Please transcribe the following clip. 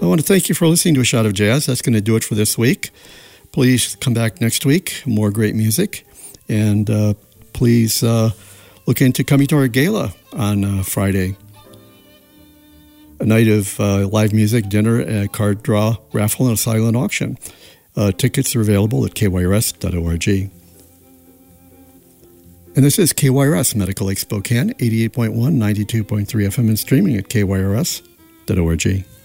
I want to thank you for listening to A Shot of Jazz. That's going to do it for this week. Please come back next week. More great music. And please look into coming to our gala on Friday. A night of live music, dinner, a card draw, raffle, and a silent auction. Tickets are available at kyrs.org. And this is KYRS, Medical Lake Spokane, 88.1, 92.3 FM, and streaming at kyrs.org.